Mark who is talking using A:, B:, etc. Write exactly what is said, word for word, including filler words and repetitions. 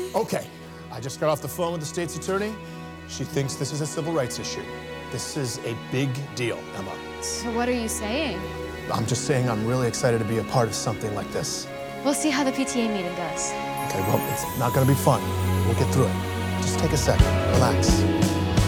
A: Okay, I just got off the phone with the state's attorney. She thinks this is a civil rights issue. This is a big deal, Emma.
B: So what are you saying?
A: I'm just saying I'm really excited to be a part of something like this.
B: We'll see how the P T A meeting goes.
A: Okay, well, it's not gonna be fun. We'll get through it. Just take a second, relax.